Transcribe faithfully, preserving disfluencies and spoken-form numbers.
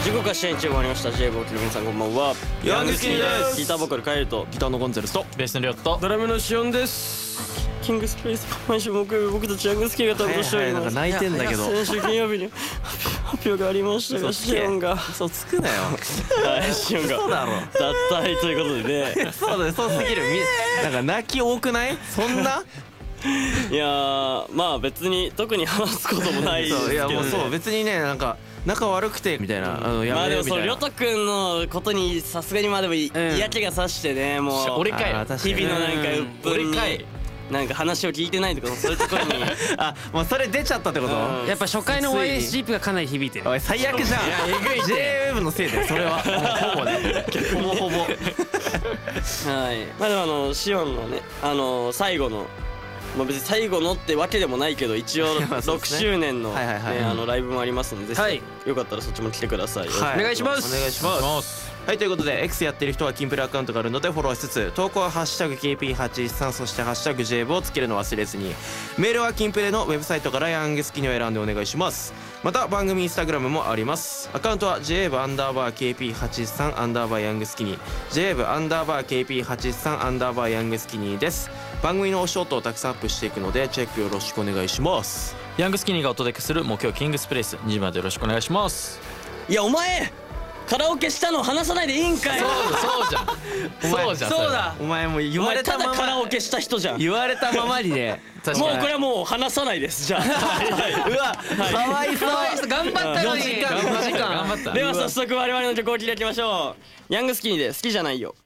時刻は試合中終わりました。 J ボーキの皆さんこんばんは。 ヤングスキニです。 ギターボーカルカエルとギターのゴンゼルスとベースのリョット、 ドラムのシオンです。 キングスプレイス毎週木曜日僕たちヤングスキニが担当しております。 なんか泣いてんだけど先週金曜日に発表がありましたが、シオンが嘘つくなよ。 はいシオンが嘘だろ。 脱退ということでねそうだよ、そうすぎる。みなんか泣き多くない？そんな？ いやーまあ別に特に話すこともないですそうけどね。 いやもうそう別にね、なんか仲悪くてみたいな、あのやまあでもそめるみたいな。 のりょとくんのことにさすがにまあでも嫌気がさしてね、もう俺かいあー確かに日々のなんか鬱憤に俺かいなんか話を聞いてないとかそういうところにあ、もうそれ出ちゃったってこと？ うんやっぱ初回の オーエスジーピー がかなり響いてる。 おい最悪じゃん。 いやえぐいってジェイウェーブ のせいでそれはもうほぼね。ほぼほぼ。 はいまあでもあのシオンのねあの最後のまあ別に最後のってわけでもないけど一応まあそうろくですねしゅうねんのねはいはいはいあのライブもありますのでぜはいひよかったらそっちも来てください。 はいお願いしますお願いします。はい、ということで X やってる人はキンプレアカウントがあるのでフォローしつつ、投稿はハッシュタグ ケーピーはちいちさん そしてハッシュタグ ジェイブ をつけるの忘れずに、メールはキンプレのウェブサイトからヤングスキニを選んでお願いします。また番組インスタグラムもあります。アカウントは ジェイブ アンダーバー ケーピーはちじゅうさん アンダーバーヤングスキニ ジェイブ アンダーバー ケーピーはちじゅうさん アンダーバーヤングスキニです。番組のショートをたくさんアップしていくのでチェックよろしくお願いします。 ヤングスキニーがお届けする木曜キングスプレイスにじまでよろしくお願いします。 いやお前カラオケしたの話さないでいいんかい。 そうじゃんそうじゃんそうだお前もう言お前われたまただカラオまケした人じゃん。 言われたままにね。 確かにもうこれはもう話さないですじゃあうわ、かわいそう。 頑張ったのに。 よじかん頑張った頑張ったでは早速我々の曲を聴いていきましょう。ヤングスキニで好きじゃないよ。